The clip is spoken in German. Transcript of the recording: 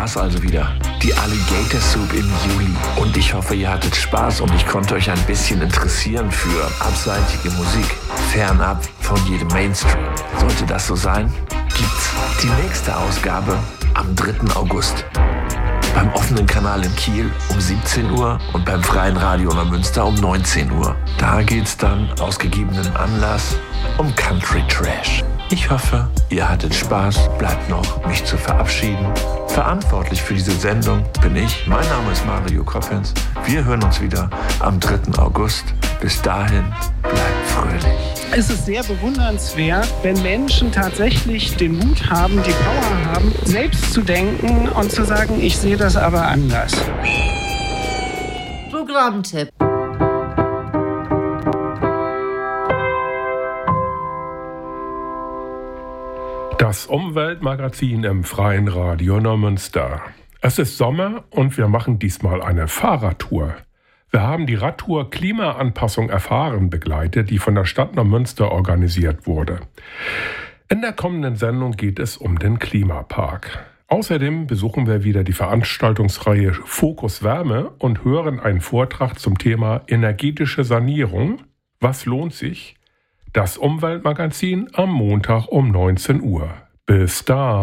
war's also wieder. Die Alligator Soup im Juli. Und ich hoffe, ihr hattet Spaß und ich konnte euch ein bisschen interessieren für abseitige Musik. Fernab von jedem Mainstream. Sollte das so sein, gibt's die nächste Ausgabe am 3. August. Beim offenen Kanal in Kiel um 17 Uhr und beim Freien Radio Neumünster um 19 Uhr. Da geht's dann aus gegebenem Anlass um Country Trash. Ich hoffe, ihr hattet Spaß. Bleibt noch, mich zu verabschieden. Verantwortlich für diese Sendung bin ich. Mein Name ist Mario Koppens. Wir hören uns wieder am 3. August. Bis dahin, bleibt fröhlich. Es ist sehr bewundernswert, wenn Menschen tatsächlich den Mut haben, die Power haben, selbst zu denken und zu sagen, ich sehe das aber anders. Programmtipp. Das Umweltmagazin im Freien Radio Neumünster. Es ist Sommer und wir machen diesmal eine Fahrradtour. Wir haben die Radtour Klimaanpassung erfahren begleitet, die von der Stadt Neumünster organisiert wurde. In der kommenden Sendung geht es um den Klimapark. Außerdem besuchen wir wieder die Veranstaltungsreihe Fokus Wärme und hören einen Vortrag zum Thema energetische Sanierung. Was lohnt sich? Das Umweltmagazin am Montag um 19 Uhr. Bis dann!